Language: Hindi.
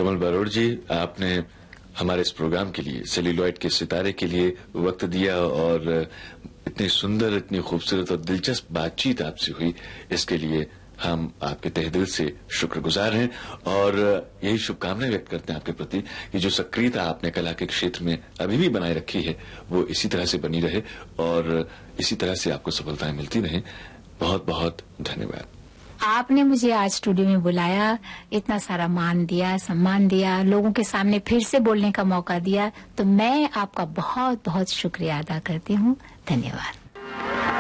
कमल बरोड़ जी, आपने हमारे इस प्रोग्राम के लिए, सेल्यूलॉइड के सितारे के लिए वक्त दिया और इतनी सुंदर, इतनी खूबसूरत और दिलचस्प बातचीत आपसे हुई, इसके लिए हम आपके तहे दिल से शुक्रगुजार हैं और यही शुभकामनाएं व्यक्त करते हैं आपके प्रति कि जो सक्रियता आपने कला के क्षेत्र में अभी भी बनाए रखी है वो इसी तरह से बनी रहे और इसी तरह से आपको सफलताएं मिलती रहें। बहुत बहुत धन्यवाद। आपने मुझे आज स्टूडियो में बुलाया, इतना सारा मान दिया, सम्मान दिया, लोगों के सामने फिर से बोलने का मौका दिया, तो मैं आपका बहुत बहुत शुक्रिया अदा करती हूँ। धन्यवाद।